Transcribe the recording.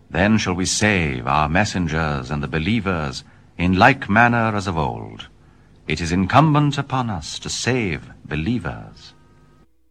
Then shall we save our messengers and the believers in like manner as of old. It is incumbent upon us to save believers.